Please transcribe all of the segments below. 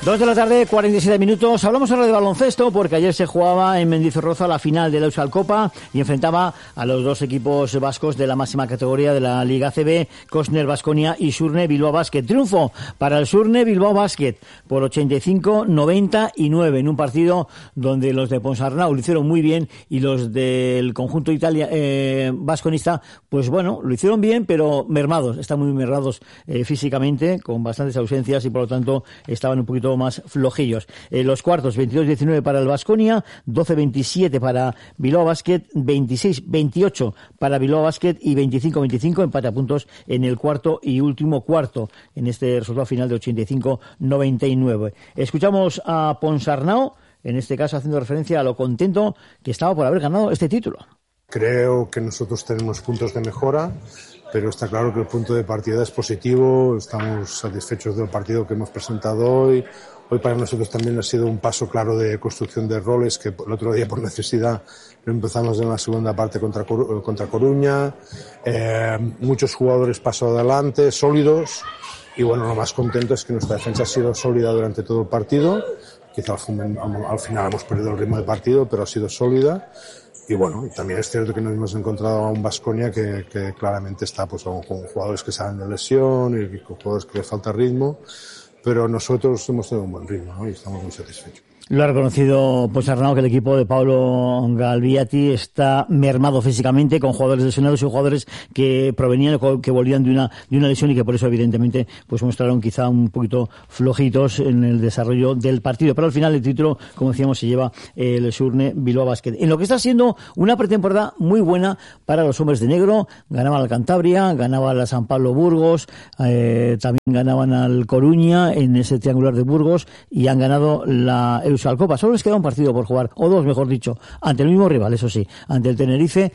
2 de la tarde, 47 minutos. Hablamos ahora de baloncesto porque ayer se jugaba en Mendizorroza la final de la Euskalcopa y enfrentaba a los dos equipos vascos de la máxima categoría de la Liga ACB, Kosner Baskonia y Surne Bilbao Basket. Triunfo para el Surne Bilbao Basket por 85-99 en un partido donde los de Ponsarnau lo hicieron muy bien y los del conjunto Italia vasconista, pues bueno, lo hicieron bien, pero mermados, están muy mermados físicamente, con bastantes ausencias y por lo tanto estaban un poquito más flojillos. Los cuartos, 22-19 para el Baskonia, 12-27 para Bilbao Basket, 26-28 para Bilbao Basket y 25-25 empate a puntos en el cuarto y último cuarto en este resultado final de 85-99. Escuchamos a Ponsarnau, en este caso haciendo referencia a lo contento que estaba por haber ganado este título. Creo que nosotros tenemos puntos de mejora, pero está claro que el punto de partida es positivo. Estamos satisfechos del partido que hemos presentado hoy. Hoy para nosotros también ha sido un paso claro de construcción de roles, que el otro día por necesidad lo empezamos en la segunda parte contra Coruña. Muchos jugadores paso adelante, sólidos. Y bueno, lo más contento es que nuestra defensa ha sido sólida durante todo el partido. Quizá al final hemos perdido el ritmo de partido, pero ha sido sólida. Y bueno, también es cierto que nos hemos encontrado a un Baskonia que claramente está pues con jugadores que salen de lesión y con jugadores que les falta ritmo, pero nosotros hemos tenido un buen ritmo, ¿no? Y estamos muy satisfechos. Lo ha reconocido Ponsarnau, que el equipo de Pablo Galviati está mermado físicamente, con jugadores lesionados y jugadores que provenían, que volvían de una lesión y que por eso evidentemente pues mostraron quizá un poquito flojitos en el desarrollo del partido. Pero al final el título, como decíamos, se lleva el Surne Bilbao Basket. En lo que está siendo una pretemporada muy buena para los hombres de negro, ganaban al Cantabria, ganaban al San Pablo Burgos, también ganaban al Coruña en ese triangular de Burgos y han ganado la Euskalcopa. Solo les queda un partido por jugar, o dos mejor dicho, ante el mismo rival, eso sí, ante el Tenerife,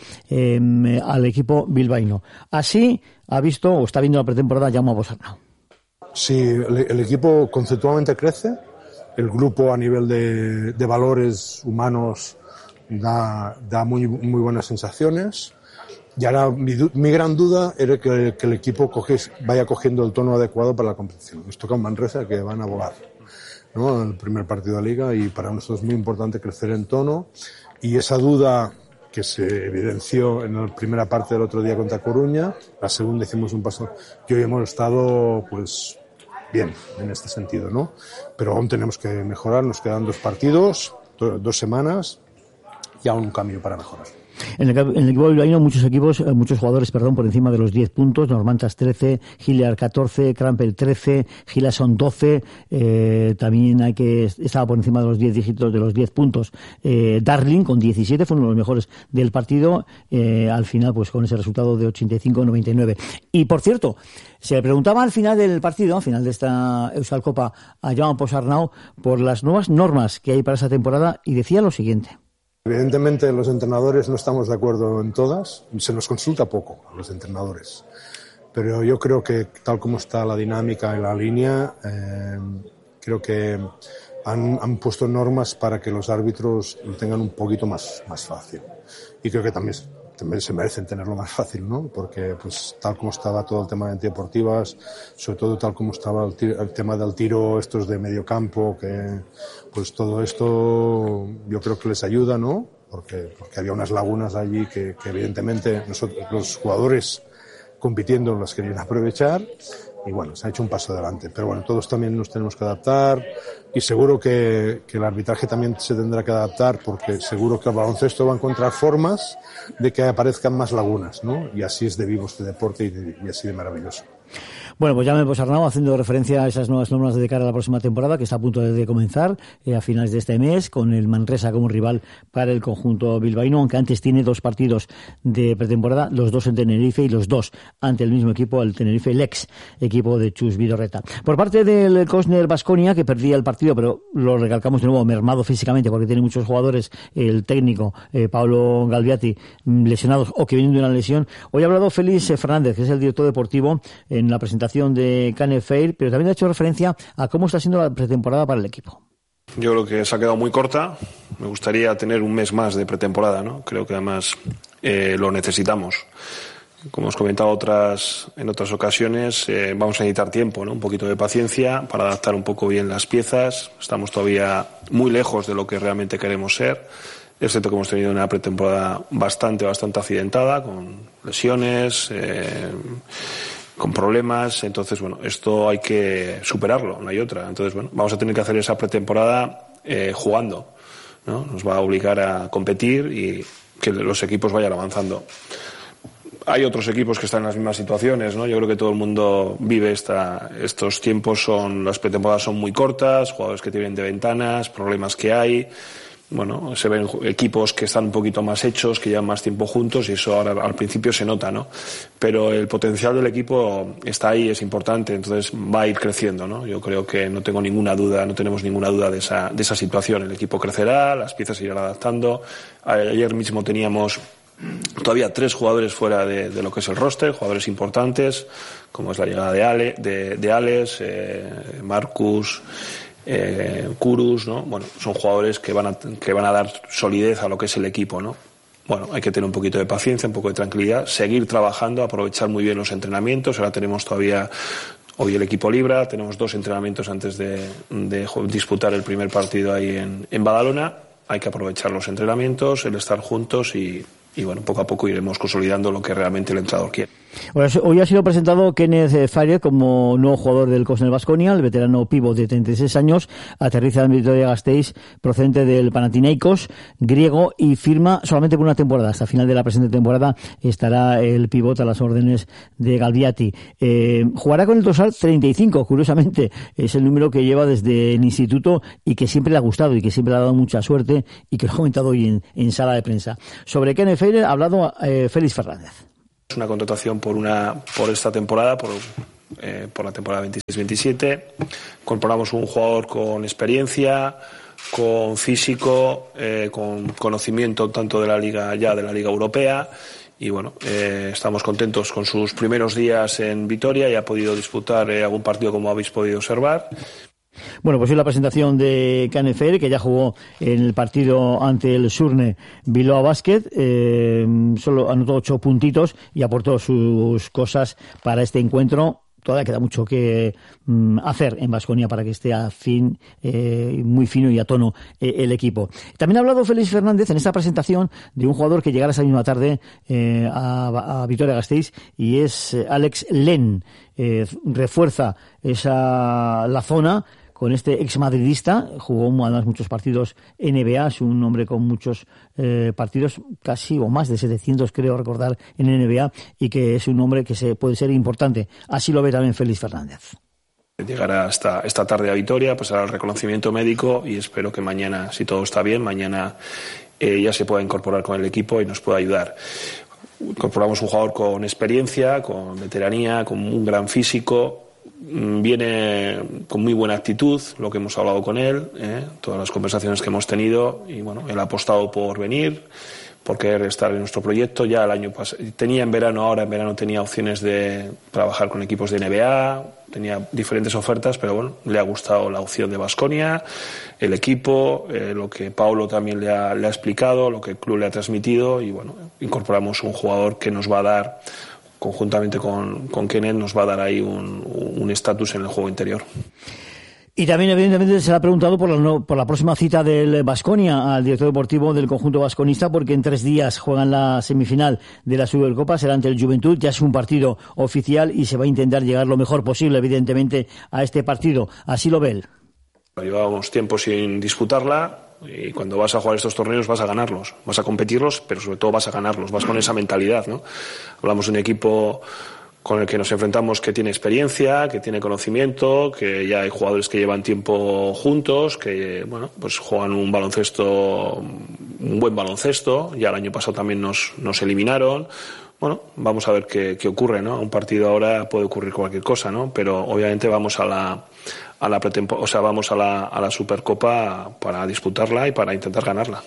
al equipo bilbaíno. Así ha visto o está viendo la pretemporada Jaume Ponsarnau. Sí, el equipo conceptualmente crece, el grupo a nivel de valores humanos da muy buenas sensaciones. Y ahora mi gran duda era que el equipo vaya cogiendo el tono adecuado para la competición. Nos toca un Manresa que van a volar, ¿no? El primer partido de la liga, y para nosotros es muy importante crecer en tono, y esa duda que se evidenció en la primera parte del otro día contra Coruña, la segunda hicimos un paso, y hoy hemos estado pues bien en este sentido, ¿no? Pero aún tenemos que mejorar, nos quedan 2 partidos, 2 semanas y aún un camino para mejorar. En el equipo bilbaíno muchos jugadores por encima de los 10 puntos, Normantas 13, Hilliard 14, Krampel 13, Gilason 12, también estaba por encima de los 10 dígitos de los 10 puntos, Darling con 17, fue uno de los mejores del partido, al final pues con ese resultado de 85-99. Y por cierto, se le preguntaba al final del partido, al final de esta Euskalcopa, a Jaume Ponsarnau por las nuevas normas que hay para esta temporada y decía lo siguiente. Evidentemente los entrenadores no estamos de acuerdo en todas, se nos consulta poco a los entrenadores, pero yo creo que tal como está la dinámica y la línea, creo que han puesto normas para que los árbitros lo tengan un poquito más fácil, y creo que también se merecen tenerlo más fácil, ¿no? Porque pues tal como estaba todo el tema de antideportivas, sobre todo tal como estaba el tema del tiro estos de medio campo, que pues todo esto yo creo que les ayuda, ¿no? Porque había unas lagunas allí que evidentemente nosotros, los jugadores compitiendo, las querían aprovechar, y bueno, se ha hecho un paso adelante. Pero bueno, todos también nos tenemos que adaptar, y seguro que el arbitraje también se tendrá que adaptar, porque seguro que el baloncesto va a encontrar formas de que aparezcan más lagunas, ¿no? Y así es de vivo este deporte y así de maravilloso. Bueno, pues Jaume Ponsarnau haciendo referencia a esas nuevas normas de cara a la próxima temporada que está a punto de comenzar a finales de este mes, con el Manresa como rival para el conjunto bilbaíno, aunque antes tiene 2 partidos de pretemporada, los 2 en Tenerife y los 2 ante el mismo equipo, el Tenerife, el ex equipo de Chus Vidorreta. Por parte del Kosner Baskonia, que perdía el partido, pero lo recalcamos de nuevo, mermado físicamente porque tiene muchos jugadores, el técnico Pablo Galviati, lesionados o que vienen de una lesión. Hoy ha hablado Félix Fernández, que es el director deportivo, en la presentación de Cane Fair, pero también ha hecho referencia a cómo está siendo la pretemporada para el equipo. Yo creo que se ha quedado muy corta. Me gustaría tener un mes más de pretemporada, ¿no? Creo que además lo necesitamos. como hemos comentado en otras ocasiones, vamos a necesitar tiempo, ¿no? Un poquito de paciencia para adaptar un poco bien las piezas. Estamos todavía muy lejos de lo que realmente queremos ser. Es cierto que hemos tenido una pretemporada bastante accidentada, con lesiones, con problemas. Entonces, bueno, esto hay que superarlo, no hay otra. Entonces, bueno, vamos a tener que hacer esa pretemporada jugando, ¿no? Nos va a obligar a competir y que los equipos vayan avanzando. Hay otros equipos que están en las mismas situaciones, ¿no? Yo creo que todo el mundo vive estos tiempos, las pretemporadas son muy cortas, jugadores que tienen de ventanas, problemas que hay. Bueno, se ven equipos que están un poquito más hechos, que llevan más tiempo juntos y eso ahora al principio se nota, ¿no? Pero el potencial del equipo está ahí, es importante, entonces va a ir creciendo, ¿no? Yo creo que no tenemos ninguna duda de esa situación. El equipo crecerá, las piezas se irán adaptando. Ayer mismo teníamos todavía 3 jugadores fuera de lo que es el roster, jugadores importantes, como es la llegada de Alex, Marcus, Kurus, ¿no? Bueno, son jugadores que van a dar solidez a lo que es el equipo, ¿no? Bueno, hay que tener un poquito de paciencia, un poco de tranquilidad, seguir trabajando, aprovechar muy bien los entrenamientos. Ahora tenemos todavía hoy el equipo libre, tenemos 2 entrenamientos antes de disputar el primer partido ahí en Badalona. Hay que aprovechar los entrenamientos, el estar juntos y bueno, poco a poco iremos consolidando lo que realmente el entrenador quiere. Hoy ha sido presentado Kenneth Faria como nuevo jugador del Cosnel Baskonia. El veterano pívot de 36 años aterriza en Vitoria-Gasteiz procedente del Panathinaikos griego y firma solamente por una temporada. Hasta final de la presente temporada estará el pívot a las órdenes de Galbiati. Jugará con el dorsal 35, curiosamente. Es el número que lleva desde el instituto y que siempre le ha gustado y que siempre le ha dado mucha suerte y que lo ha comentado hoy en sala de prensa. Sobre Kenneth Faria ha hablado Félix Fernández. Es una contratación por esta temporada, por la temporada 26-27. Incorporamos un jugador con experiencia, con físico, con conocimiento tanto de la liga europea. Y bueno, estamos contentos con sus primeros días en Vitoria y ha podido disputar algún partido como habéis podido observar. Bueno, pues hoy la presentación de Kenneth Faria, que ya jugó en el partido ante el Surne Bilbao Basket, solo anotó 8 puntitos y aportó sus cosas para este encuentro. Todavía queda mucho que hacer en Baskonia para que esté muy fino y a tono el equipo. También ha hablado Félix Fernández en esta presentación de un jugador que llegará esa misma tarde a Vitoria-Gasteiz y es Alex Len. Refuerza la zona con este exmadridista. Jugó además muchos partidos NBA, es un hombre con muchos partidos, casi o más de 700 creo recordar en NBA, y que es un hombre que puede ser importante. Así lo ve también Félix Fernández. Llegará esta tarde a Vitoria, pasará el reconocimiento médico y espero que mañana, si todo está bien, mañana ya se pueda incorporar con el equipo y nos pueda ayudar. Incorporamos un jugador con experiencia, con veteranía, con un gran físico. Viene con muy buena actitud, lo que hemos hablado con él, todas las conversaciones que hemos tenido, y bueno, él ha apostado por venir, por querer estar en nuestro proyecto. Ya el año pasado tenía ahora en verano tenía opciones de trabajar con equipos de NBA, tenía diferentes ofertas, pero bueno, le ha gustado la opción de Baskonia, el equipo, lo que Paulo también le ha explicado, lo que el club le ha transmitido, y bueno, incorporamos un jugador que nos va a dar, conjuntamente con Kenneth, nos va a dar ahí un estatus en el juego interior. Y también, evidentemente, se le ha preguntado por la próxima cita del Baskonia al director deportivo del conjunto basconista, porque en 3 días juegan la semifinal de la Supercopa, será ante el Juventud, ya es un partido oficial y se va a intentar llegar lo mejor posible, evidentemente, a este partido. Así lo ve él. Llevábamos tiempo sin disputarla. Y cuando vas a jugar estos torneos vas a ganarlos, vas a competirlos, pero sobre todo vas a ganarlos, vas con esa mentalidad, ¿no? Hablamos de un equipo con el que nos enfrentamos que tiene experiencia, que tiene conocimiento, que ya hay jugadores que llevan tiempo juntos, que bueno, pues juegan un buen baloncesto, ya el año pasado también nos eliminaron. Bueno, vamos a ver qué ocurre, ¿no? Un partido ahora puede ocurrir cualquier cosa, ¿no? Pero obviamente vamos a la Supercopa para disputarla y para intentar ganarla.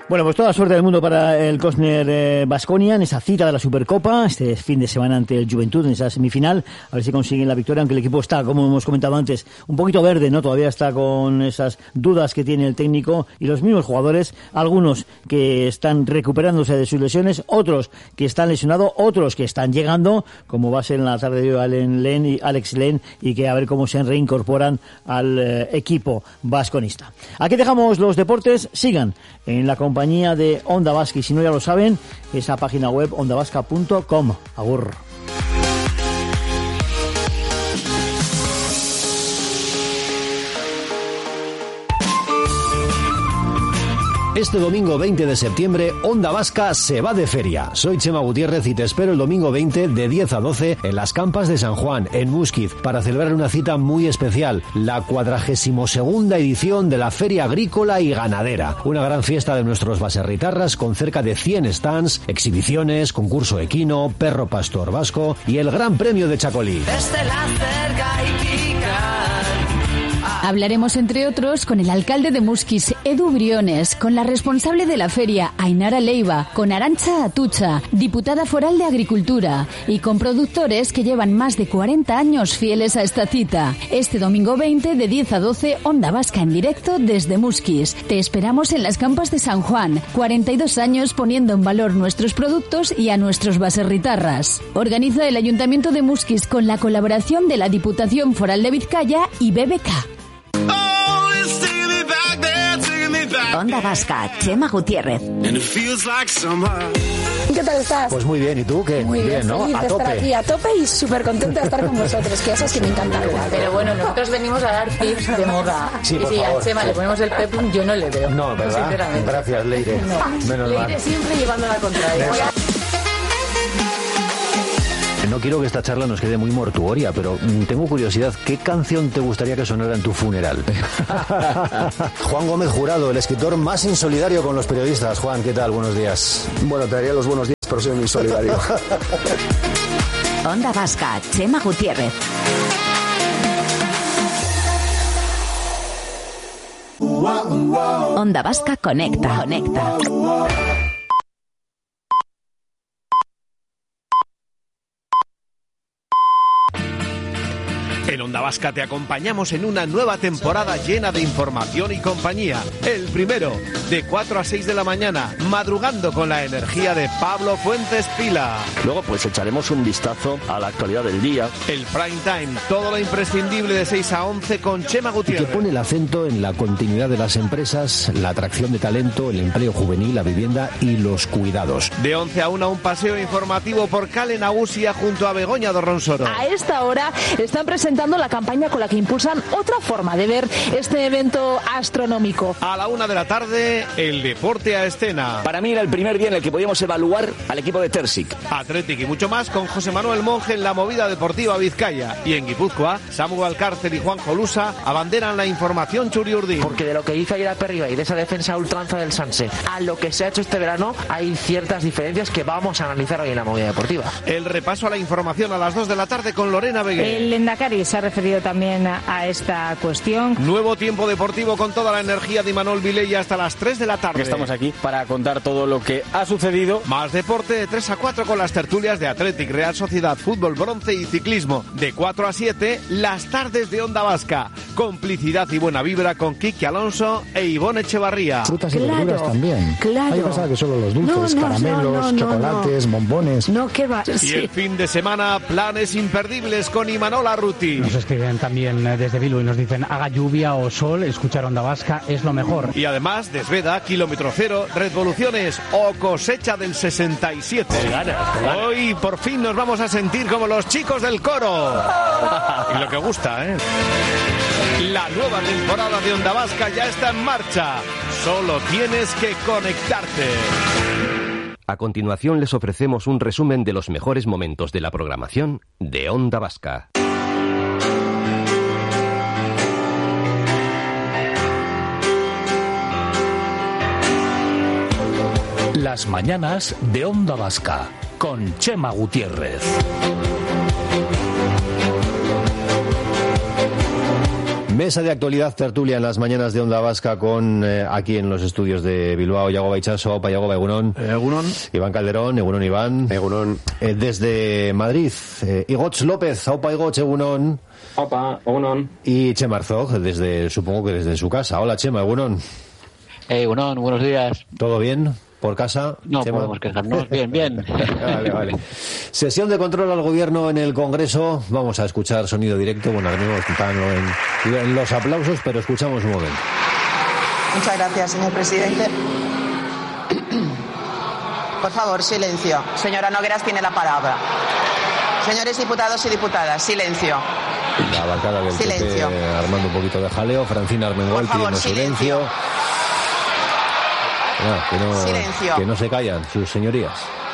Bueno, pues toda la suerte del mundo para el Cosner Baskonia en esa cita de la Supercopa, este fin de semana ante el Juventud en esa semifinal, a ver si consiguen la victoria, aunque el equipo está, como hemos comentado antes, un poquito verde, ¿no? Todavía está con esas dudas que tiene el técnico y los mismos jugadores, algunos que están recuperándose de sus lesiones, otros que están lesionados, otros que están llegando, como va a ser en la tarde de hoy Alex Len, y que a ver cómo se reincorporan al equipo vasconista. Aquí dejamos los deportes, sigan en la compañía de Onda Vasca, y si no ya lo saben, esa página web ondavasca.com. Agur. Este domingo 20 de septiembre, Onda Vasca se va de feria. Soy Chema Gutiérrez y te espero el domingo 20 de 10 a 12 en las Campas de San Juan, en Músquiz, para celebrar una cita muy especial, la 42ª edición de la Feria Agrícola y Ganadera. Una gran fiesta de nuestros baserritarras con cerca de 100 stands, exhibiciones, concurso equino, perro pastor vasco y el Gran Premio de Chacolí. Hablaremos, entre otros, con el alcalde de Musquis, Edu Briones, con la responsable de la feria, Ainara Leiva, con Arantxa Atucha, diputada foral de Agricultura, y con productores que llevan más de 40 años fieles a esta cita. Este domingo 20, de 10 a 12, Onda Vasca en directo desde Musquis. Te esperamos en las Campas de San Juan, 42 años poniendo en valor nuestros productos y a nuestros baserritarras. Organiza el Ayuntamiento de Musquis con la colaboración de la Diputación Foral de Vizcaya y BBK. Onda Vasca, Chema Gutiérrez. ¿Qué tal estás? Pues muy bien, ¿y tú qué? Muy bien, ¿no? feliz de estar aquí a tope y súper contenta de estar con vosotros, que eso sí me encanta. Pero bueno, nosotros venimos a dar tips de moda. Sí, y si a Chema le ponemos el peplum, yo no le veo. No, ¿verdad? Sinceramente. Gracias, Leire. No. Menos mal. Leire siempre llevando la contraria. No quiero que esta charla nos quede muy mortuoria, pero tengo curiosidad, ¿qué canción te gustaría que sonara en tu funeral? Juan Gómez Jurado, el escritor más insolidario con los periodistas. Juan, ¿qué tal? Buenos días. Bueno, te daría los buenos días, pero soy muy insolidario. Onda Vasca, Chema Gutiérrez. Onda Vasca conecta. En Onda Vasca te acompañamos en una nueva temporada llena de información y compañía. El primero, de 4 a 6 de la mañana, madrugando con la energía de Pablo Fuentes Pila. Luego pues echaremos un vistazo a la actualidad del día. El prime time, todo lo imprescindible de 6 a 11 con Chema Gutiérrez. Que pone el acento en la continuidad de las empresas, la atracción de talento, el empleo juvenil, la vivienda y los cuidados. De 11 a 1, un paseo informativo por Cale Nagusia junto a Begoña Dorronsoro. A esta hora están presentando la campaña con la que impulsan otra forma de ver este evento astronómico. A la 1 de la tarde, el deporte a escena. Para mí era el primer día en el que podíamos evaluar al equipo de Tersic. Athletic y mucho más con José Manuel Monge en la movida deportiva Vizcaya. Y en Guipúzcoa, Samu Alcárcel y Juan Jolusa abanderan la información Churiurdin. Porque de lo que hizo ayer a Perriba y de esa defensa a ultranza del Sanse a lo que se ha hecho este verano, hay ciertas diferencias que vamos a analizar hoy en la movida deportiva. El repaso a la información a las 2 de la tarde con Lorena Beguer. El Endacari se ha referido también a esta cuestión. Nuevo tiempo deportivo con toda la energía de Imanol Vilella hasta las 3 de la tarde. Estamos aquí para contar todo lo que ha sucedido. Más deporte de 3 a 4 con las tertulias de Athletic, Real Sociedad, Fútbol, Bronce y Ciclismo. De 4 a 7, las tardes de Onda Vasca. Complicidad y buena vibra con Kiki Alonso e Ivonne Echevarría. Frutas y verduras también. Claro. Hay cosas que solo los dulces, caramelos, chocolates, bombones. No, ¿qué va? Y el fin de semana, planes imperdibles con Imanol Arruti. Nos escriben también desde Bilbao y nos dicen, haga lluvia o sol, escuchar Onda Vasca es lo mejor. Y además, Desveda, Kilómetro Cero, Revoluciones o Cosecha del 67. Hoy por fin nos vamos a sentir como los chicos del coro. Y lo que gusta, ¿eh? La nueva temporada de Onda Vasca ya está en marcha. Solo tienes que conectarte. A continuación les ofrecemos un resumen de los mejores momentos de la programación de Onda Vasca. Las mañanas de Onda Vasca con Chema Gutiérrez. Mesa de actualidad, tertulia en las mañanas de Onda Vasca con aquí en los estudios de Bilbao, Yago Baitxaso, Opa Yago, Egunon. Egunon. Iván Calderón, Egunon Iván. Egunon. Desde Madrid, Igots López, Opa Igots, Egunon. Opa, Egunon. Y Chema Arzog, supongo que desde su casa. Hola Chema, Egunon. Egunon, buenos días. ¿Todo bien? ¿Por casa? No Chema. podemos quejarnos. Bien. Vale. Sesión de control al gobierno en el Congreso. Vamos a escuchar sonido directo. Bueno, ahora mismo están en los aplausos, pero escuchamos un momento. Muchas gracias, señor presidente. Por favor, silencio. Señora Nogueras tiene la palabra. Señores diputados y diputadas, silencio. La bancada del PP armando un poquito de jaleo. Francina Armengol pidiendo silencio. Que no se callan sus señorías.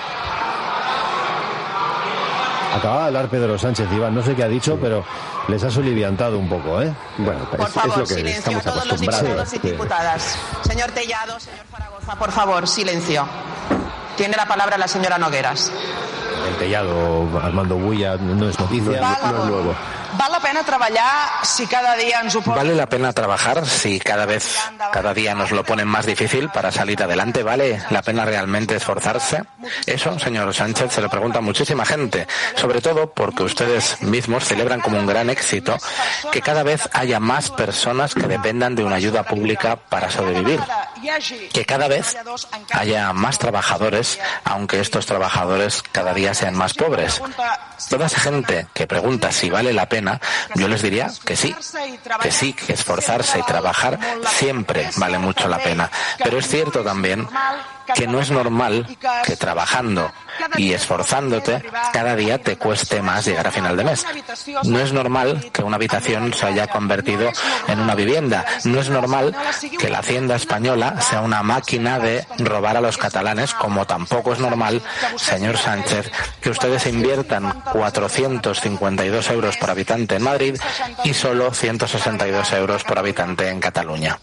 Acaba de hablar Pedro Sánchez, Iván, no sé qué ha dicho, pero les ha soliviantado un poco, ¿eh? Bueno, por favor, silencio, todos los diputados y diputadas. Señor Tellado, señor Zaragoza, por favor, silencio. Tiene la palabra la señora Nogueras. El Tellado armando bulla no es noticia, no es nuevo. Vale la pena trabajar si cada día nos ¿Vale la pena trabajar si cada día nos lo ponen más difícil para salir adelante? ¿Vale la pena realmente esforzarse? Eso, señor Sánchez, se lo pregunta a muchísima gente, sobre todo porque ustedes mismos celebran como un gran éxito que cada vez haya más personas que dependan de una ayuda pública para sobrevivir, que cada vez haya más trabajadores, aunque estos trabajadores cada día sean más pobres. Toda esa gente que pregunta si vale la pena, yo les diría que sí, que esforzarse y trabajar siempre vale mucho la pena. Pero es cierto también que no es normal que trabajando y esforzándote cada día te cueste más llegar a final de mes. No es normal que una habitación se haya convertido en una vivienda. No es normal que la Hacienda española sea una máquina de robar a los catalanes, como tampoco es normal, señor Sánchez, que ustedes inviertan 452 euros por habitante en Madrid y solo 162 euros por habitante en Cataluña.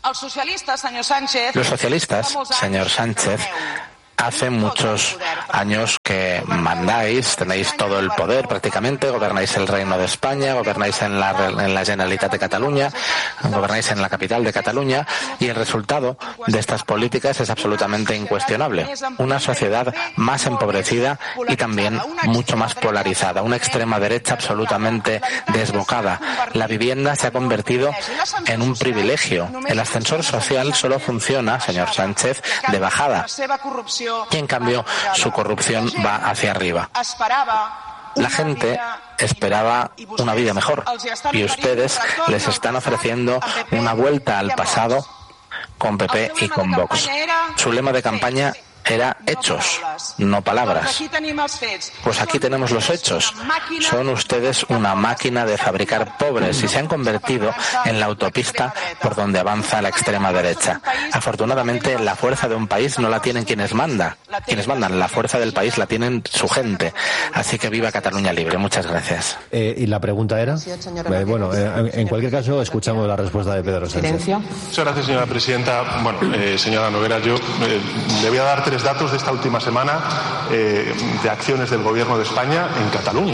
Los socialistas, señor Sánchez, hace muchos años que mandáis, tenéis todo el poder prácticamente, gobernáis el Reino de España, gobernáis en la Generalitat de Cataluña, gobernáis en la capital de Cataluña, y el resultado de estas políticas es absolutamente incuestionable. Una sociedad más empobrecida y también mucho más polarizada, una extrema derecha absolutamente desbocada. La vivienda se ha convertido en un privilegio. El ascensor social solo funciona, señor Sánchez, de bajada. Y en cambio su corrupción va hacia arriba. La gente esperaba una vida mejor y ustedes les están ofreciendo una vuelta al pasado con PP y con Vox. Su lema de campaña era hechos, no palabras. Pues aquí tenemos los hechos. Son ustedes una máquina de fabricar pobres y se han convertido en la autopista por donde avanza la extrema derecha. Afortunadamente, la fuerza de un país no la tienen quienes mandan. La fuerza del país la tienen su gente. Así que viva Cataluña Libre. Muchas gracias. ¿Y la pregunta era? Bueno, en cualquier caso, escuchamos la respuesta de Pedro Sánchez. Muchas gracias, señora presidenta. Bueno, señora Nogueras, yo le voy a dar 3 datos de esta última semana de acciones del Gobierno de España en Cataluña.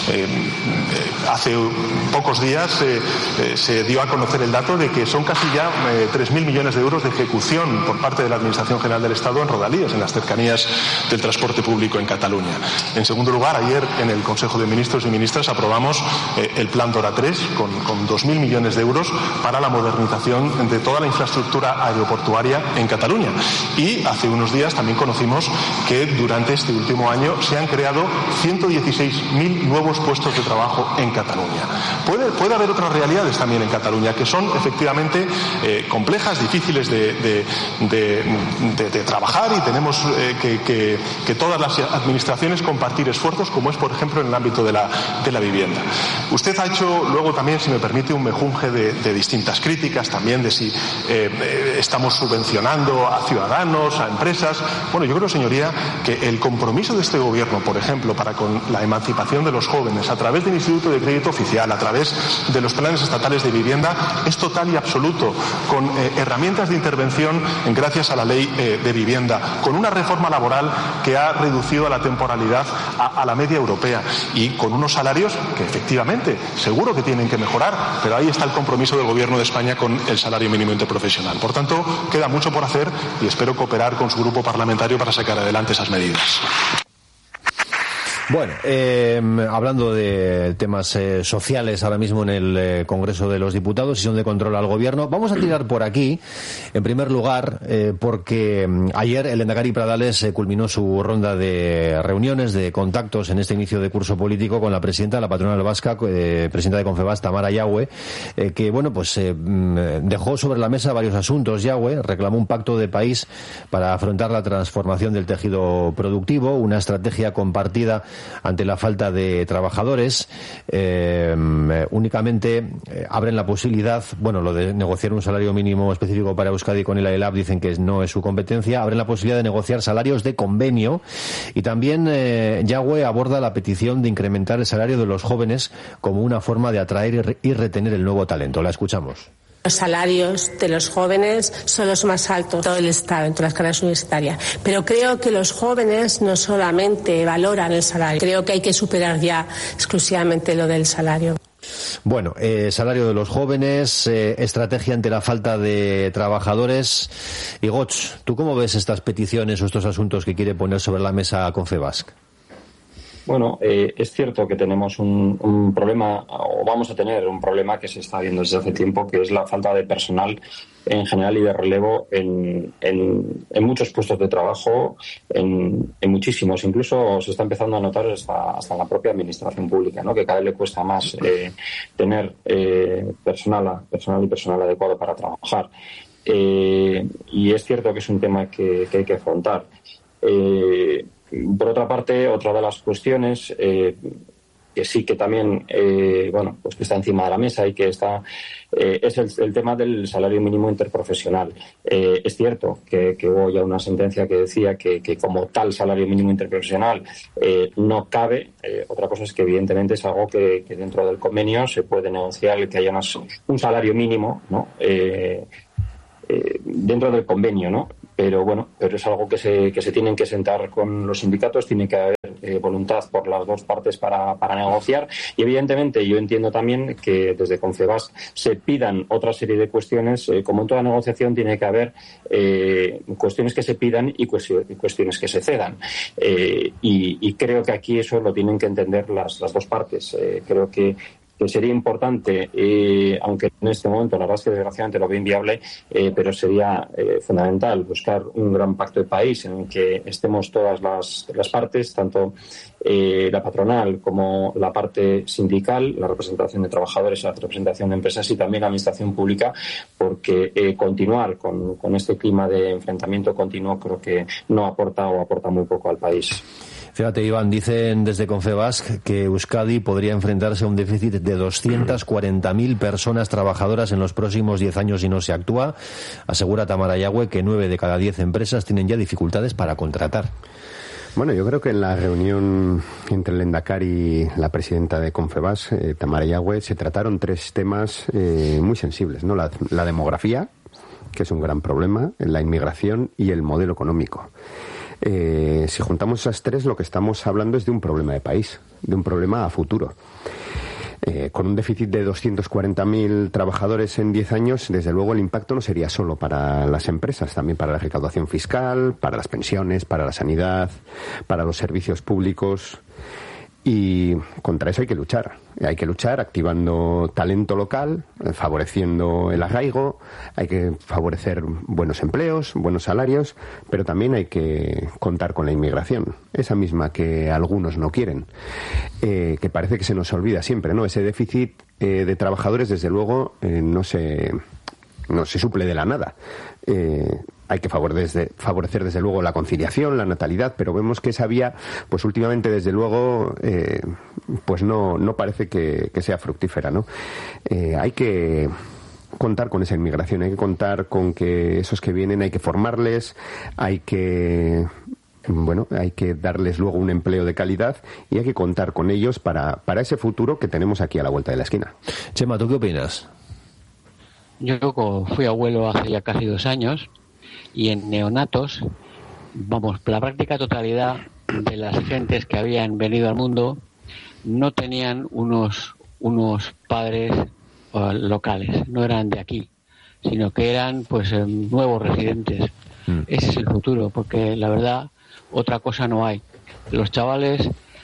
Hace pocos días se dio a conocer el dato de que son casi ya 3.000 millones de euros de ejecución por parte de la Administración General del Estado en rodalías, en las cercanías del transporte público en Cataluña. En segundo lugar, ayer en el Consejo de Ministros y Ministras aprobamos el Plan Dora 3 con 2.000 millones de euros para la modernización de toda la infraestructura aeroportuaria en Cataluña. Y hace unos días también conocimos que durante este último año se han creado 116.000 nuevos puestos de trabajo en Cataluña. Puede haber otras realidades también en Cataluña que son efectivamente complejas, difíciles de trabajar, y tenemos que todas las administraciones compartir esfuerzos, como es por ejemplo en el ámbito de la vivienda. Usted ha hecho luego también, si me permite, un mejunje de distintas críticas también de si estamos subvencionando a ciudadanos, a empresas. Bueno, yo creo, señoría, que el compromiso de este gobierno, por ejemplo, para con la emancipación de los jóvenes, a través del Instituto de Crédito Oficial, a través de los planes estatales de vivienda, es total y absoluto, con herramientas de intervención gracias a la ley de vivienda, con una reforma laboral que ha reducido la temporalidad a la media europea y con unos salarios que efectivamente seguro que tienen que mejorar, pero ahí está el compromiso del Gobierno de España con el salario mínimo interprofesional. Por tanto, queda mucho por hacer y espero cooperar con su grupo parlamentario para sacar adelante esas medidas. Bueno, hablando de temas sociales ahora mismo en el Congreso de los Diputados, sesión de control al Gobierno, vamos a tirar por aquí, en primer lugar, porque ayer el Lehendakari Pradales culminó su ronda de reuniones, de contactos en este inicio de curso político con la presidenta de la patronal vasca, presidenta de Confebask, Tamara Yagüe, que, bueno, pues dejó sobre la mesa varios asuntos. Yagüe reclamó un pacto de país para afrontar la transformación del tejido productivo, una estrategia compartida ante la falta de trabajadores. Únicamente abren la posibilidad, bueno, lo de negociar un salario mínimo específico para Euskadi con el AELAB dicen que no es su competencia, abren la posibilidad de negociar salarios de convenio y también Yagüe aborda la petición de incrementar el salario de los jóvenes como una forma de atraer y retener el nuevo talento. La escuchamos. Los salarios de los jóvenes son los más altos de todo el Estado, en todas las carreras universitarias. Pero creo que los jóvenes no solamente valoran el salario, creo que hay que superar ya exclusivamente lo del salario. Bueno, salario de los jóvenes, estrategia ante la falta de trabajadores. Igoch, ¿tú cómo ves estas peticiones o estos asuntos que quiere poner sobre la mesa Confebask? Bueno, es cierto que tenemos un problema, o vamos a tener un problema que se está viendo desde hace tiempo, que es la falta de personal en general y de relevo en muchos puestos de trabajo, en muchísimos. Incluso se está empezando a notar hasta en la propia administración pública, ¿no? Que cada vez le cuesta más tener personal adecuado para trabajar. Y es cierto que es un tema que hay que afrontar. Por otra parte, otra de las cuestiones que sí que también pues que está encima de la mesa y que está es el tema del salario mínimo interprofesional. Es cierto que hubo ya una sentencia que decía que como tal salario mínimo interprofesional no cabe. Otra cosa es que evidentemente es algo que dentro del convenio se puede negociar, que haya un salario mínimo, ¿no? Dentro del convenio, ¿no? Pero es algo que se tienen que sentar con los sindicatos, tiene que haber voluntad por las dos partes para negociar y evidentemente yo entiendo también que desde Confebask se pidan otra serie de cuestiones, como en toda negociación tiene que haber cuestiones que se pidan y cuestiones que se cedan y creo que aquí eso lo tienen que entender las dos partes. Creo que sería importante, aunque en este momento la verdad es que desgraciadamente lo veo inviable, pero sería fundamental buscar un gran pacto de país en el que estemos todas las partes, tanto la patronal como la parte sindical, la representación de trabajadores, la representación de empresas y también la administración pública, porque continuar con este clima de enfrentamiento continuo creo que no aporta o aporta muy poco al país. Fíjate, Iván, dicen desde Confebask que Euskadi podría enfrentarse a un déficit de 240.000 personas trabajadoras en los próximos 10 años si no se actúa. Asegura Tamara Yagüe que 9 de cada 10 empresas tienen ya dificultades para contratar. Bueno, yo creo que en la reunión entre el Lehendakari y la presidenta de Confebask, Tamara Yagüe, se trataron 3 temas muy sensibles, ¿no? La demografía, que es un gran problema, la inmigración y el modelo económico. Si juntamos esas 3, lo que estamos hablando es de un problema de país, de un problema a futuro. Con un déficit de 240.000 trabajadores en 10 años, desde luego el impacto no sería solo para las empresas, también para la recaudación fiscal, para las pensiones, para la sanidad, para los servicios públicos. Y contra eso hay que luchar activando talento local, favoreciendo el arraigo, hay que favorecer buenos empleos, buenos salarios, pero también hay que contar con la inmigración, esa misma que algunos no quieren, que parece que se nos olvida siempre, ¿no? Ese déficit de trabajadores, desde luego, no se suple de la nada. Hay que favorecer desde luego la conciliación, la natalidad, pero vemos que esa vía, pues últimamente desde luego, pues no parece que sea fructífera, ¿no? Hay que contar con esa inmigración, hay que contar con que esos que vienen hay que formarles, hay que darles luego un empleo de calidad y hay que contar con ellos para ese futuro que tenemos aquí a la vuelta de la esquina. Chema, ¿tú qué opinas? Yo fui abuelo hace ya casi 2 años y en neonatos, la práctica totalidad de las gentes que habían venido al mundo no tenían unos padres locales, no eran de aquí, sino que eran pues nuevos residentes. Ese es el futuro, porque la verdad otra cosa no hay. Los chavales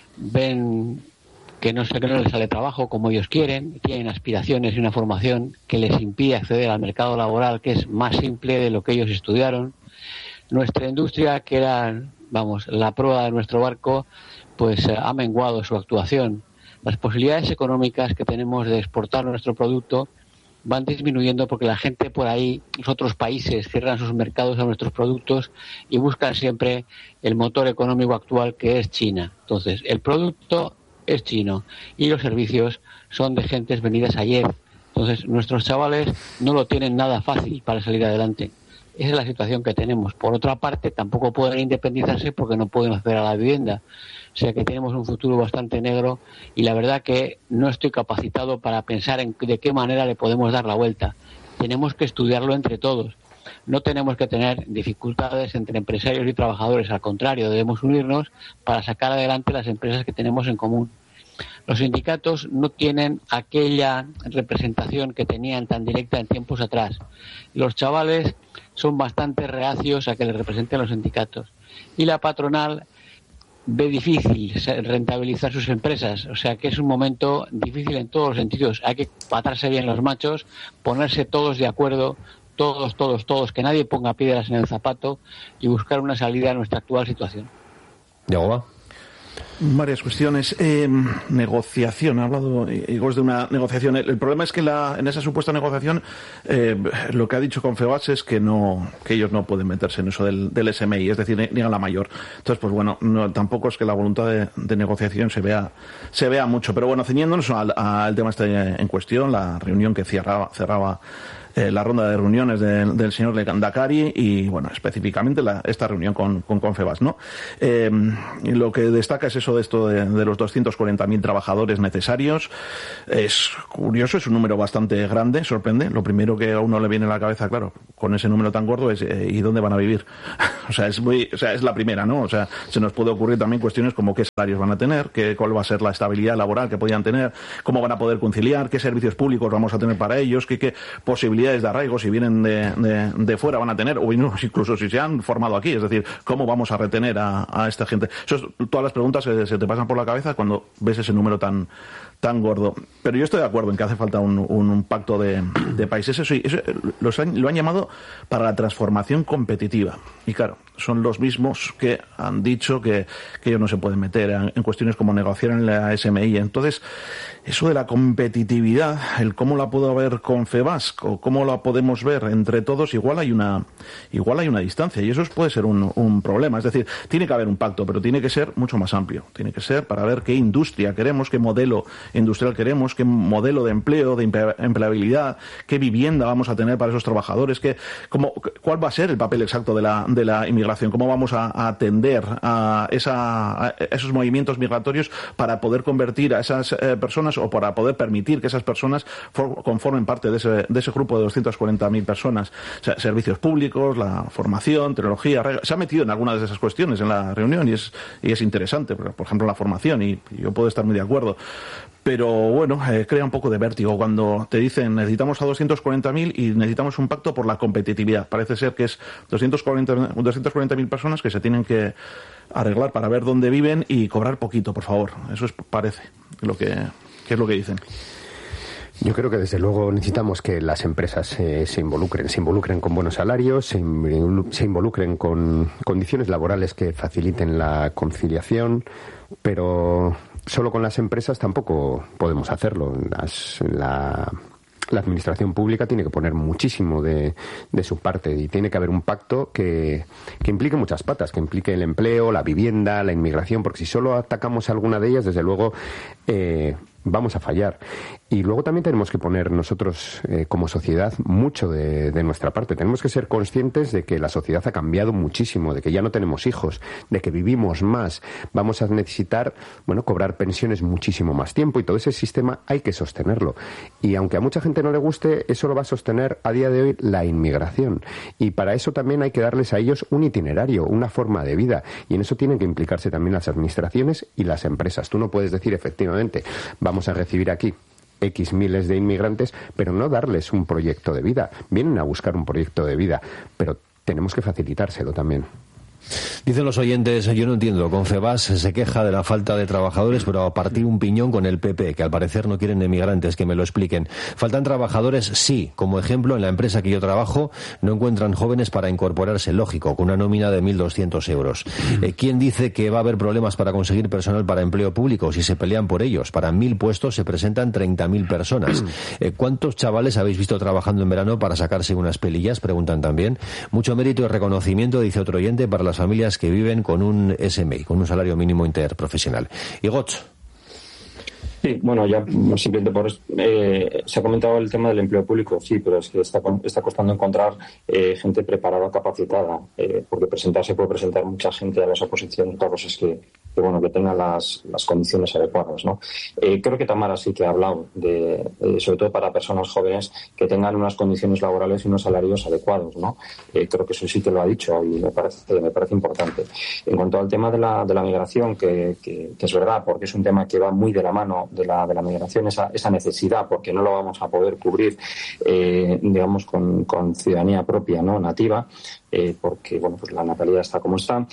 ven que no les sale trabajo como ellos quieren, tienen aspiraciones y una formación que les impide acceder al mercado laboral, que es más simple de lo que ellos estudiaron. Nuestra industria, que era, la proa de nuestro barco, pues ha menguado su actuación. Las posibilidades económicas que tenemos de exportar nuestro producto van disminuyendo porque la gente por ahí, los otros países, cierran sus mercados a nuestros productos y buscan siempre el motor económico actual, que es China. Entonces, el producto es chino y los servicios son de gentes venidas ayer. Entonces, nuestros chavales no lo tienen nada fácil para salir adelante. Esa es la situación que tenemos. Por otra parte, tampoco pueden independizarse porque no pueden acceder a la vivienda. O sea que tenemos un futuro bastante negro y la verdad que no estoy capacitado para pensar en de qué manera le podemos dar la vuelta. Tenemos que estudiarlo entre todos. No tenemos que tener dificultades entre empresarios y trabajadores. Al contrario, debemos unirnos para sacar adelante las empresas que tenemos en común. Los sindicatos no tienen aquella representación que tenían tan directa en tiempos atrás. Los chavales son bastante reacios a que les representen los sindicatos. Y la patronal ve difícil rentabilizar sus empresas. O sea que es un momento difícil en todos los sentidos. Hay que patarse bien los machos, ponerse todos de acuerdo, todos, que nadie ponga piedras en el zapato y buscar una salida a nuestra actual situación. ¿Yagoba? Varias cuestiones. Negociación. Ha hablado Igor de una negociación. El problema es que en esa supuesta negociación lo que ha dicho Confebask es que ellos no pueden meterse en eso del SMI, es decir, ni a la mayor. Entonces, pues bueno, tampoco es que la voluntad de negociación se vea mucho. Pero bueno, ceñiéndonos al tema en cuestión, la reunión que cerraba la ronda de reuniones del señor Lendakari y, bueno, específicamente esta reunión con Confebask, ¿no? Lo que destaca es eso de los 240.000 trabajadores necesarios. Es curioso, es un número bastante grande, sorprende. Lo primero que a uno le viene a la cabeza, claro, con ese número tan gordo es ¿y dónde van a vivir? es la primera, ¿no? O sea, se nos puede ocurrir también cuestiones como qué salarios van a tener, cuál va a ser la estabilidad laboral que podían tener, cómo van a poder conciliar, qué servicios públicos vamos a tener para ellos, qué posibilidades de arraigo, si vienen de fuera, van a tener, o incluso si se han formado aquí, es decir, cómo vamos a retener a esta gente. Todas las preguntas se te pasan por la cabeza cuando ves ese número tan gordo. Pero yo estoy de acuerdo en que hace falta un pacto de países. Eso lo han llamado para la transformación competitiva. Y claro, son los mismos que han dicho que ellos no se pueden meter en cuestiones como negociar en la SMI. Entonces, eso de la competitividad, el cómo la puedo ver Confebask o cómo la podemos ver entre todos, igual hay una distancia y eso puede ser un problema. Es decir, tiene que haber un pacto, pero tiene que ser mucho más amplio. Tiene que ser para ver qué industria queremos, qué modelo industrial queremos, qué modelo de empleo, de empleabilidad, qué vivienda vamos a tener para esos trabajadores, cuál va a ser el papel exacto de la inmigración, cómo vamos a atender a esos movimientos migratorios para poder convertir a esas personas o para poder permitir que esas personas conformen parte de ese grupo de 240.000 personas. O sea, servicios públicos, la formación, tecnología. Se ha metido en algunas de esas cuestiones en la reunión y es interesante, por ejemplo, la formación, y yo puedo estar muy de acuerdo. Pero bueno, crea un poco de vértigo cuando te dicen necesitamos a 240.000 y necesitamos un pacto por la competitividad. Parece ser que es 240.000 personas que se tienen que arreglar para ver dónde viven y cobrar poquito, por favor. Eso parece que es lo que dicen. Yo creo que desde luego necesitamos que las empresas se involucren con buenos salarios, se involucren con condiciones laborales que faciliten la conciliación, pero solo con las empresas tampoco podemos hacerlo. La administración pública tiene que poner muchísimo de su parte y tiene que haber un pacto que implique muchas patas, que implique el empleo, la vivienda, la inmigración, porque si solo atacamos alguna de ellas, desde luego vamos a fallar. Y luego también tenemos que poner nosotros, como sociedad, mucho de nuestra parte. Tenemos que ser conscientes de que la sociedad ha cambiado muchísimo, de que ya no tenemos hijos, de que vivimos más. Vamos a necesitar, cobrar pensiones muchísimo más tiempo, y todo ese sistema hay que sostenerlo. Y aunque a mucha gente no le guste, eso lo va a sostener a día de hoy la inmigración. Y para eso también hay que darles a ellos un itinerario, una forma de vida. Y en eso tienen que implicarse también las administraciones y las empresas. Tú no puedes decir, efectivamente, vamos a recibir aquí X miles de inmigrantes, pero no darles un proyecto de vida. Vienen a buscar un proyecto de vida, pero tenemos que facilitárselo también. Dicen los oyentes, yo no entiendo, Confebask se queja de la falta de trabajadores, pero a partir un piñón con el PP, que al parecer no quieren emigrantes, que me lo expliquen. ¿Faltan trabajadores? Sí. Como ejemplo, en la empresa que yo trabajo no encuentran jóvenes para incorporarse, lógico, con una nómina de 1.200 euros. ¿Quién dice que va a haber problemas para conseguir personal para empleo público si se pelean por ellos? Para 1.000 puestos se presentan 30.000 personas. ¿Cuántos chavales habéis visto trabajando en verano para sacarse unas pelillas? Preguntan también. Mucho mérito y reconocimiento, dice otro oyente, para las familias que viven con un SMI, con un salario mínimo interprofesional. ¿Y Goch? Sí, ya simplemente por se ha comentado el tema del empleo público, sí, pero es que está costando encontrar gente preparada, capacitada, porque puede presentar mucha gente a las oposiciones. Otra cosa es que tenga las condiciones adecuadas, ¿no? Creo que Tamara sí que ha hablado de, sobre todo para personas jóvenes, que tengan unas condiciones laborales y unos salarios adecuados, ¿no? Creo que eso sí que lo ha dicho y me parece importante. En cuanto al tema de la migración, que es verdad, porque es un tema que va muy de la mano de la migración, esa necesidad, porque no lo vamos a poder cubrir, con ciudadanía propia, ¿no? Nativa, porque la natalidad está como está.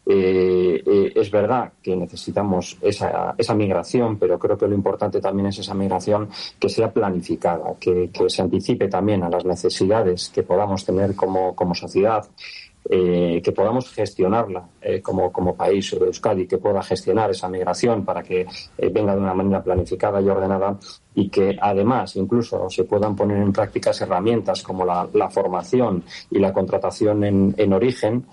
Es verdad que necesitamos esa migración, pero creo que lo importante también es esa migración que sea planificada, que se anticipe también a las necesidades que podamos tener como sociedad, que podamos gestionarla como país, Euskadi, que pueda gestionar esa migración para que venga de una manera planificada y ordenada, y que además incluso se puedan poner en prácticas herramientas como la formación y la contratación en origen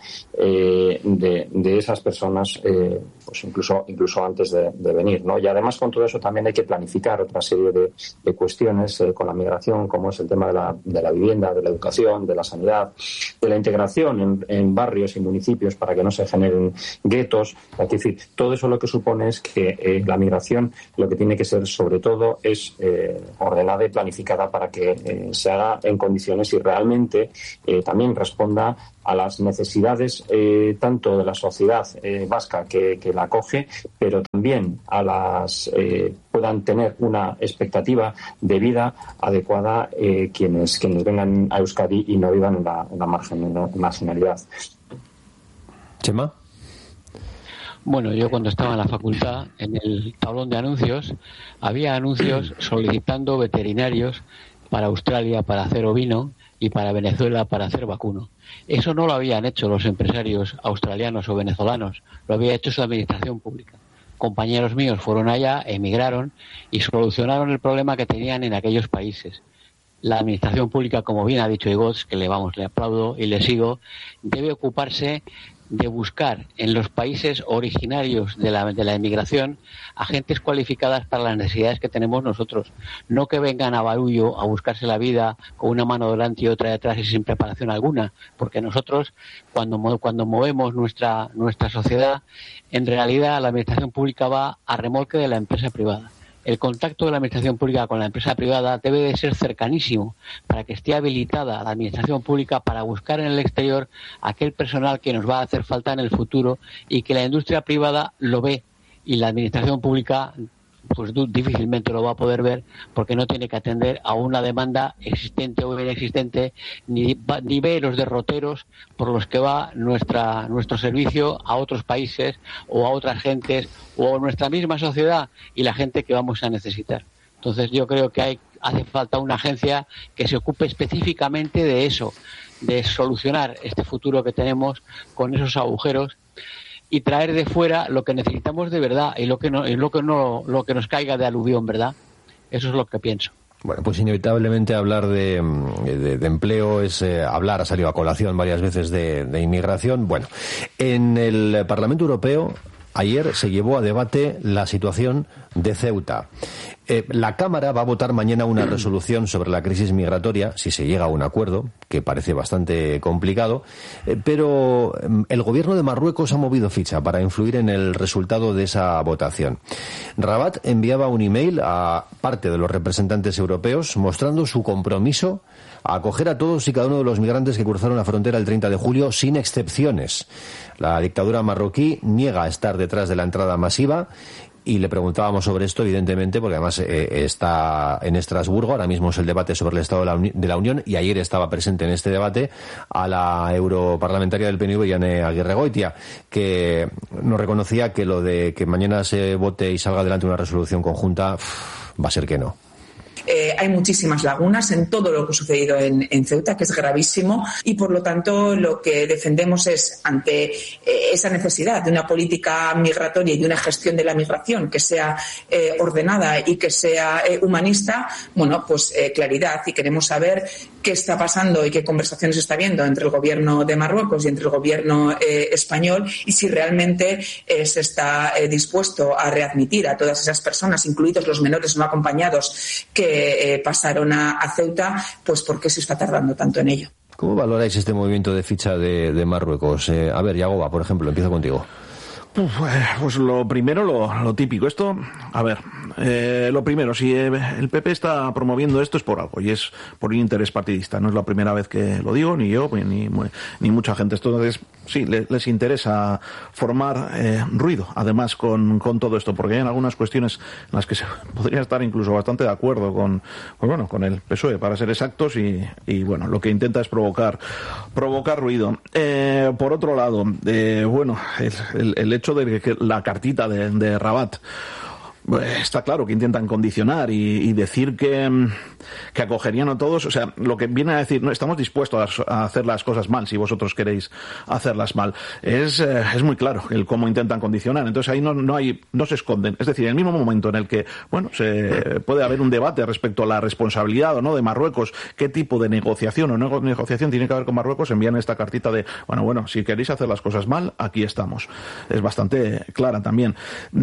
de esas personas, incluso antes de venir, ¿no? Y además con todo eso también hay que planificar otra serie de cuestiones con la migración, como es el tema de la vivienda, de la educación, de la sanidad, de la integración en barrios y municipios para que no se generen guetos. Es decir, todo eso lo que supone es que la migración lo que tiene que ser sobre todo es ordenada y planificada para que se haga en condiciones y realmente también responda a las necesidades tanto de la sociedad vasca que la acoge, pero también a las puedan tener una expectativa de vida adecuada quienes vengan a Euskadi y no vivan en la marginalidad. Chema. Bueno, yo cuando estaba en la facultad, en el tablón de anuncios, había anuncios solicitando veterinarios para Australia para hacer ovino y para Venezuela para hacer vacuno. Eso no lo habían hecho los empresarios australianos o venezolanos, lo había hecho su administración pública. Compañeros míos fueron allá, emigraron y solucionaron el problema que tenían en aquellos países. La administración pública, como bien ha dicho Igoz, que le aplaudo y le sigo, debe ocuparse de buscar en los países originarios de la inmigración agentes cualificadas para las necesidades que tenemos nosotros. No que vengan a barullo a buscarse la vida con una mano delante y otra detrás y sin preparación alguna, porque nosotros cuando movemos nuestra sociedad, en realidad la administración pública va a remolque de la empresa privada. El contacto de la administración pública con la empresa privada debe de ser cercanísimo para que esté habilitada la administración pública para buscar en el exterior aquel personal que nos va a hacer falta en el futuro y que la industria privada lo ve y la administración pública pues difícilmente lo va a poder ver porque no tiene que atender a una demanda existente o inexistente ni ve los derroteros por los que va nuestro servicio a otros países o a otras gentes o a nuestra misma sociedad y la gente que vamos a necesitar. Entonces yo creo que hace falta una agencia que se ocupe específicamente de eso, de solucionar este futuro que tenemos con esos agujeros y traer de fuera lo que necesitamos de verdad y lo que nos caiga de aluvión, ¿verdad? Eso es lo que pienso. Bueno, pues inevitablemente hablar de empleo es hablar, ha salido a colación varias veces de inmigración. Bueno, en el Parlamento Europeo ayer se llevó a debate la situación de Ceuta. La Cámara va a votar mañana una resolución sobre la crisis migratoria, si se llega a un acuerdo, que parece bastante complicado, pero el gobierno de Marruecos ha movido ficha para influir en el resultado de esa votación. Rabat enviaba un email a parte de los representantes europeos mostrando su compromiso a acoger a todos y cada uno de los migrantes que cruzaron la frontera el 30 de julio sin excepciones. La dictadura marroquí niega estar detrás de la entrada masiva. Y le preguntábamos sobre esto, evidentemente, porque además está en Estrasburgo, ahora mismo es el debate sobre el Estado de la Unión, y ayer estaba presente en este debate a la europarlamentaria del PNV, Yone Aguirregoitia, que nos reconocía que lo de que mañana se vote y salga adelante una resolución conjunta, va a ser que no. Hay muchísimas lagunas en todo lo que ha sucedido en Ceuta, que es gravísimo, y por lo tanto lo que defendemos es, ante esa necesidad de una política migratoria y de una gestión de la migración que sea ordenada y que sea humanista, claridad, y queremos saber qué está pasando y qué conversaciones está habiendo entre el gobierno de Marruecos y entre el gobierno español, y si realmente se está dispuesto a readmitir a todas esas personas, incluidos los menores no acompañados, que pasaron a Ceuta, pues ¿por qué se está tardando tanto en ello? ¿Cómo valoráis este movimiento de ficha de Marruecos? A ver, Yagoba, por ejemplo, empiezo contigo. Pues lo primero, lo típico. Esto, a ver, lo primero, si el PP está promoviendo esto es por algo, y es por un interés partidista. No es la primera vez que lo digo, ni yo, ni mucha gente. Entonces, sí, les interesa formar ruido, además, con todo esto, porque hay algunas cuestiones en las que se podría estar incluso bastante de acuerdo con el PSOE, para ser exactos, y bueno, lo que intenta es provocar ruido. Por otro lado, el hecho de que la cartita de Rabat, está claro que intentan condicionar y decir que acogerían a todos. O sea, lo que viene a decir, no estamos dispuestos a hacer las cosas mal si vosotros queréis hacerlas mal. Es muy claro el cómo intentan condicionar. Entonces ahí no se esconden. Es decir, en el mismo momento en el que, se puede haber un debate respecto a la responsabilidad o no de Marruecos, qué tipo de negociación o no negociación tiene que haber con Marruecos, envían esta cartita de, si queréis hacer las cosas mal, aquí estamos. Es bastante clara también.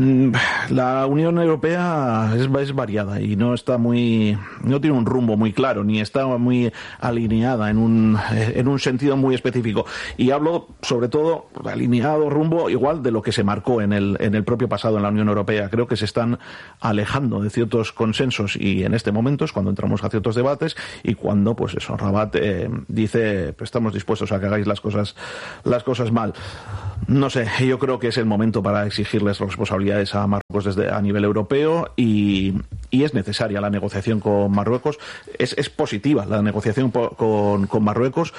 La Unión Europea es variada y no tiene un rumbo muy claro, ni está muy alineada en un sentido muy específico. Y hablo sobre todo alineado rumbo igual de lo que se marcó en el propio pasado en la Unión Europea. Creo que se están alejando de ciertos consensos, y en este momento es cuando entramos a ciertos debates y cuando Rabat dice, pues estamos dispuestos a que hagáis las cosas mal. No sé, yo creo que es el momento para exigirles responsabilidades a Marruecos a nivel europeo, y es necesaria la negociación con Marruecos. Es positiva la negociación con Marruecos,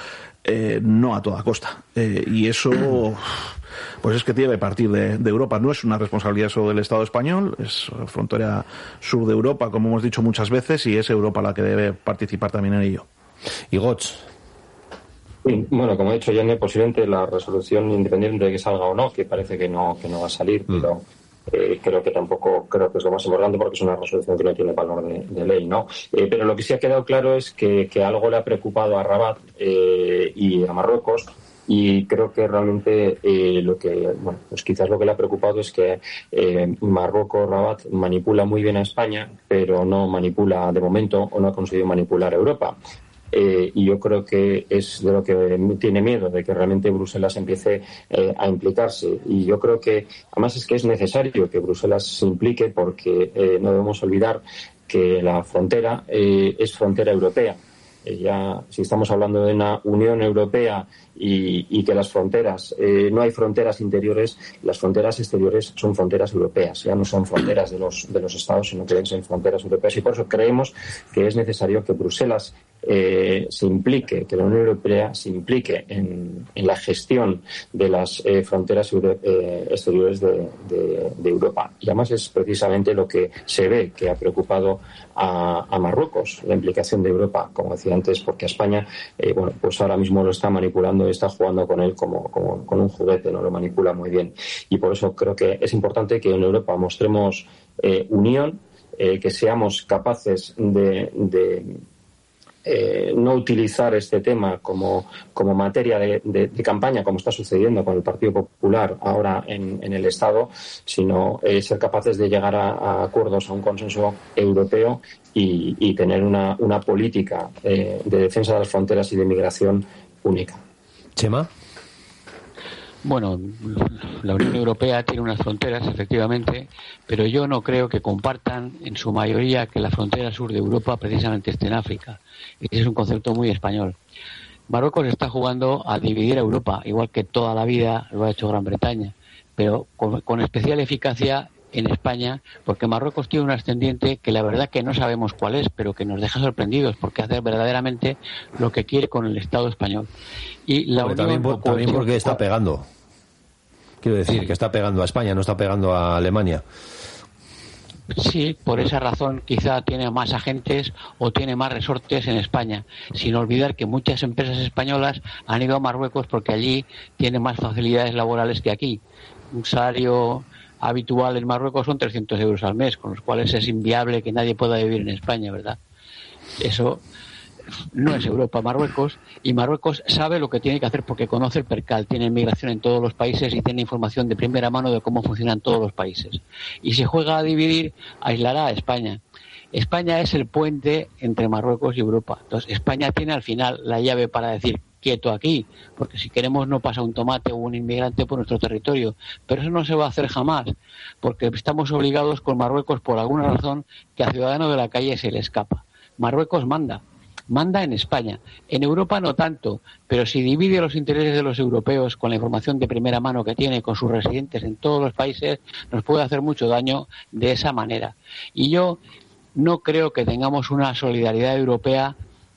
no a toda costa. Y eso, pues es que tiene que partir de Europa. No es una responsabilidad solo del Estado español, es frontera sur de Europa, como hemos dicho muchas veces, y es Europa la que debe participar también en ello. Y Gots. Sí, como ha dicho Yane, posiblemente la resolución, independiente de que salga o no, que parece que no va a salir, pero creo que es lo más importante, porque es una resolución que no tiene valor de ley, ¿no? Pero lo que sí ha quedado claro es que algo le ha preocupado a Rabat y a Marruecos, y creo que realmente quizás lo que le ha preocupado es que Marruecos, Rabat, manipula muy bien a España, pero no manipula de momento, o no ha conseguido manipular a Europa. Y yo creo que es de lo que tiene miedo, de que realmente Bruselas empiece a implicarse. Y yo creo que además es que es necesario que Bruselas se implique, porque no debemos olvidar que la frontera es frontera europea. Si estamos hablando de una Unión Europea y que las fronteras, no hay fronteras interiores, las fronteras exteriores son fronteras europeas, ya no son fronteras de los Estados, sino que deben ser fronteras europeas, y por eso creemos que es necesario que Bruselas se implique, que la Unión Europea se implique en la gestión de las fronteras exteriores de Europa. Y además es precisamente lo que se ve que ha preocupado a Marruecos, la implicación de Europa, como decía antes, porque a España pues ahora mismo lo está manipulando, está jugando con él como con un juguete, no lo manipula muy bien. Y por eso creo que es importante que en Europa mostremos unión, que seamos capaces de no utilizar este tema como materia de campaña, como está sucediendo con el Partido Popular ahora en el Estado, sino ser capaces de llegar a acuerdos, a un consenso europeo y tener una política de defensa de las fronteras y de migración única. Chema. Bueno, la Unión Europea tiene unas fronteras, efectivamente, pero yo no creo que compartan en su mayoría que la frontera sur de Europa precisamente esté en África. Ese es un concepto muy español. Marruecos está jugando a dividir a Europa, igual que toda la vida lo ha hecho Gran Bretaña, pero con especial eficacia en España, porque Marruecos tiene un ascendiente que la verdad que no sabemos cuál es, pero que nos deja sorprendidos, porque hace verdaderamente lo que quiere con el Estado español. Y la también porque está pegando. Quiero decir, que está pegando a España, no está pegando a Alemania. Sí, por esa razón quizá tiene más agentes o tiene más resortes en España, sin olvidar que muchas empresas españolas han ido a Marruecos porque allí tienen más facilidades laborales que aquí. Un salario habitual en Marruecos son 300 euros al mes, con los cuales es inviable que nadie pueda vivir en España, ¿verdad? Eso no es Europa, Marruecos, y Marruecos sabe lo que tiene que hacer porque conoce el percal, tiene migración en todos los países y tiene información de primera mano de cómo funcionan todos los países. Y si juega a dividir, aislará a España. España es el puente entre Marruecos y Europa. Entonces, España tiene al final la llave para decir quieto aquí, porque si queremos no pasa un tomate o un inmigrante por nuestro territorio. Pero eso no se va a hacer jamás, porque estamos obligados con Marruecos por alguna razón que a ciudadano de la calle se le escapa. Marruecos manda en España. En Europa no tanto, pero si divide los intereses de los europeos con la información de primera mano que tiene, con sus residentes en todos los países, nos puede hacer mucho daño de esa manera. Y yo no creo que tengamos una solidaridad europea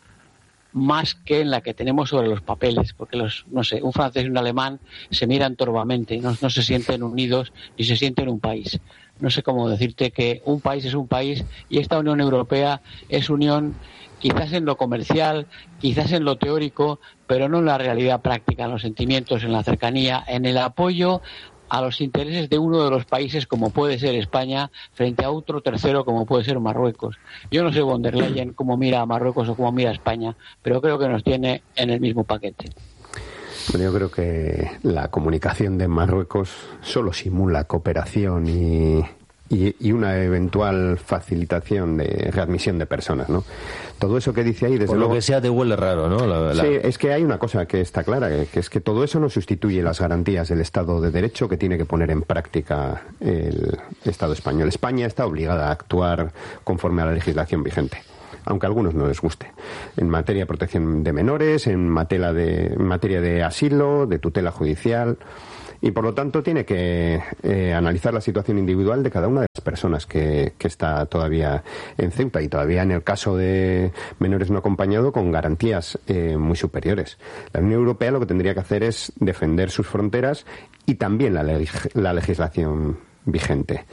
más que en la que tenemos sobre los papeles, porque un francés y un alemán se miran torvamente, no se sienten unidos ni se sienten un país. No sé cómo decirte que un país es un país y esta Unión Europea es unión quizás en lo comercial, quizás en lo teórico, pero no en la realidad práctica, en los sentimientos, en la cercanía, en el apoyo a los intereses de uno de los países como puede ser España frente a otro tercero como puede ser Marruecos. Yo no sé von der Leyen cómo mira a Marruecos o cómo mira a España, pero creo que nos tiene en el mismo paquete. Bueno, yo creo que la comunicación de Marruecos solo simula cooperación y una eventual facilitación de readmisión de personas, ¿no? Todo eso que dice ahí, desde por luego... lo que sea te huele raro, ¿no? Sí, es que hay una cosa que está clara, que es que todo eso no sustituye las garantías del Estado de Derecho que tiene que poner en práctica el Estado español. España está obligada a actuar conforme a la legislación vigente, aunque a algunos no les guste, en materia de protección de menores, en materia de asilo, de tutela judicial, y por lo tanto tiene que analizar la situación individual de cada una de las personas que está todavía en Ceuta, y todavía en el caso de menores no acompañados con garantías muy superiores. La Unión Europea lo que tendría que hacer es defender sus fronteras y también la legislación vigente.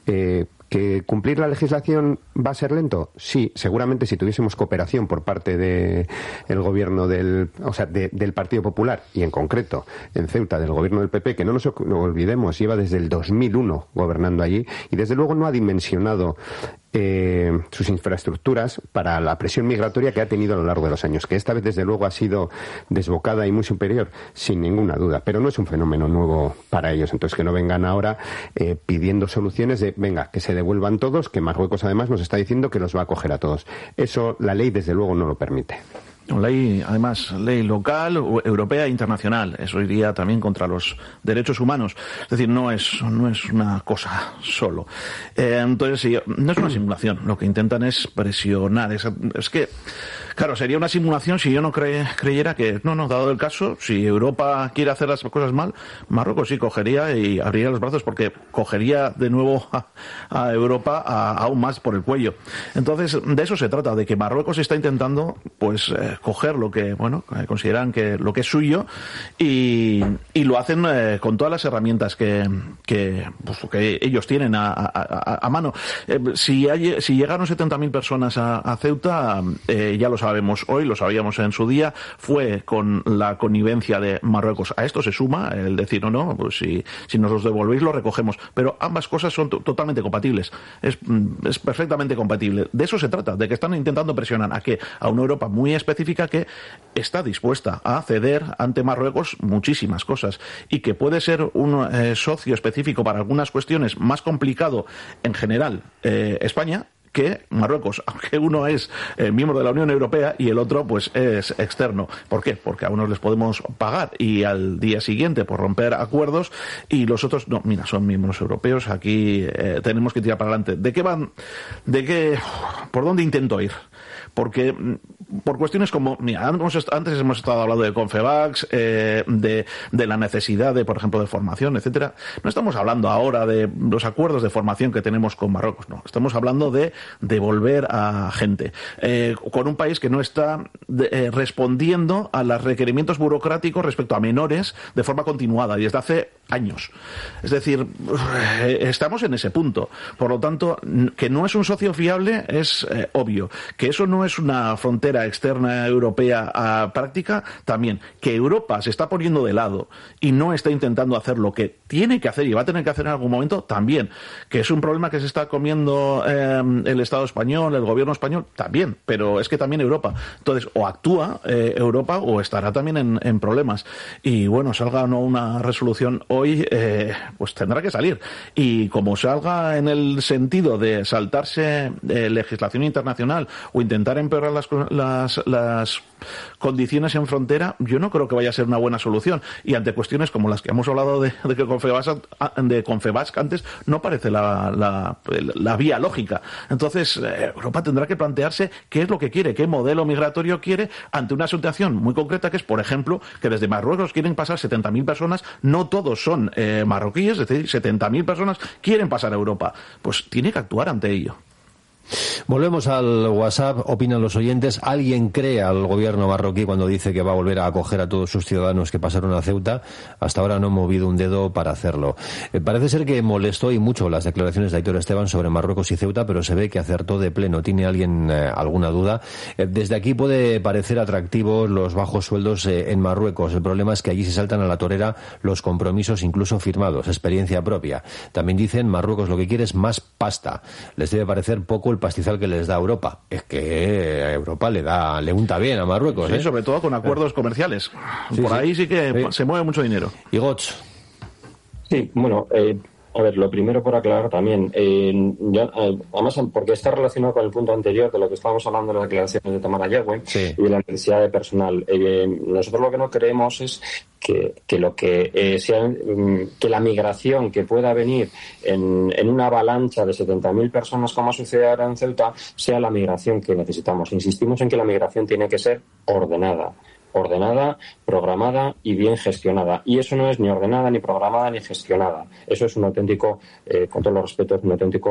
¿Que cumplir la legislación va a ser lento? Sí, seguramente si tuviésemos cooperación por parte del gobierno del Partido Popular, y en concreto en Ceuta del gobierno del PP, que no nos olvidemos, lleva desde el 2001 gobernando allí y desde luego no ha dimensionado sus infraestructuras para la presión migratoria que ha tenido a lo largo de los años, que esta vez desde luego ha sido desbocada y muy superior, sin ninguna duda, pero no es un fenómeno nuevo para ellos. Entonces que no vengan ahora pidiendo soluciones de venga, que se devuelvan todos, que Marruecos además nos está diciendo que los va a acoger a todos. Eso la ley desde luego no lo permite. Ley, además, ley local, europea e internacional. Eso iría también contra los derechos humanos. Es decir, no es una cosa solo. Entonces, sí, no es una simulación. Lo que intentan es presionar. Es que, claro, sería una simulación si yo no creyera que, no, dado el caso, si Europa quiere hacer las cosas mal, Marruecos sí cogería y abriría los brazos porque cogería de nuevo a Europa aún más por el cuello. Entonces, de eso se trata, de que Marruecos está intentando, pues, coger lo que, consideran que lo que es suyo y lo hacen con todas las herramientas que ellos tienen a mano. Si llegaron 70.000 personas a Ceuta, ya lo sabemos hoy, lo sabíamos en su día, fue con la connivencia de Marruecos. A esto se suma el decir, no, pues si nos los devolvéis lo recogemos. Pero ambas cosas son totalmente compatibles. Es perfectamente compatible. De eso se trata, de que están intentando presionar a una Europa muy específica que está dispuesta a ceder ante Marruecos muchísimas cosas y que puede ser un socio específico para algunas cuestiones más complicado en general España que Marruecos, aunque uno es miembro de la Unión Europea y el otro pues es externo. ¿Por qué? Porque a unos les podemos pagar y al día siguiente por romper acuerdos y los otros no, mira, son miembros europeos, aquí tenemos que tirar para adelante. ¿De qué van? ¿Por dónde intento ir? Porque por cuestiones como, mira, antes hemos estado hablando de Confebask, de la necesidad de, por ejemplo, de formación, etcétera. No estamos hablando ahora de los acuerdos de formación que tenemos con Marruecos, no. Estamos hablando de devolver a gente con un país que no está respondiendo a los requerimientos burocráticos respecto a menores de forma continuada y desde hace años. Es decir, estamos en ese punto. Por lo tanto, que no es un socio fiable es obvio. Que eso no es una frontera externa europea práctica, también. Que Europa se está poniendo de lado y no está intentando hacer lo que tiene que hacer y va a tener que hacer en algún momento, también. Que es un problema que se está comiendo el Estado español, el gobierno español, también. Pero es que también Europa. Entonces, o actúa Europa o estará también en problemas. Y bueno, salga o no una resolución hoy, pues tendrá que salir. Y como salga en el sentido de saltarse legislación internacional o intentar empeorar las condiciones en frontera, yo no creo que vaya a ser una buena solución. Y ante cuestiones como las que hemos hablado de que Confebask antes, no parece la vía lógica. Entonces, Europa tendrá que plantearse qué es lo que quiere, qué modelo migratorio quiere ante una situación muy concreta que es, por ejemplo, que desde Marruecos quieren pasar 70.000 personas, no todos son marroquíes, es decir, 70.000 personas quieren pasar a Europa. Pues tiene que actuar ante ello. Volvemos al WhatsApp, opinan los oyentes. ¿Alguien cree al gobierno marroquí cuando dice que va a volver a acoger a todos sus ciudadanos que pasaron a Ceuta? Hasta ahora no ha movido un dedo para hacerlo. Parece ser que molestó y mucho las declaraciones de Aitor Esteban sobre Marruecos y Ceuta, pero se ve que acertó de pleno. ¿Tiene alguien alguna duda? Desde aquí puede parecer atractivos los bajos sueldos en Marruecos. El problema es que allí se saltan a la torera los compromisos incluso firmados. Experiencia propia. También dicen, Marruecos lo que quiere es más pasta. Les debe parecer poco el pastizal que les da Europa. Es que a Europa le unta bien a Marruecos. Sí, sobre todo con acuerdos comerciales. Sí, por sí. ahí sí que se mueve mucho dinero. ¿Y Gots? Sí, bueno, a ver, lo primero por aclarar también, además porque está relacionado con el punto anterior de lo que estábamos hablando de las declaraciones de Tamara Yagüe y de la necesidad de personal. Nosotros lo que no creemos es que lo que sea que la migración que pueda venir en una avalancha de 70.000 personas como sucede ahora en Ceuta sea la migración que necesitamos. Insistimos en que la migración tiene que ser ordenada, programada y bien gestionada. Y eso no es ni ordenada, ni programada, ni gestionada. Eso es un auténtico, con todos los respetos, un auténtico